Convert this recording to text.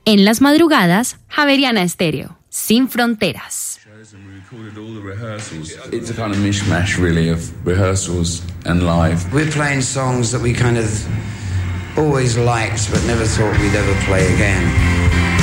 En las madrugadas, Javeriana Estéreo, sin fronteras. It's a kind of mishmash, really, of rehearsals and live. We're playing songs that we kind of always liked but never thought we'd ever play again.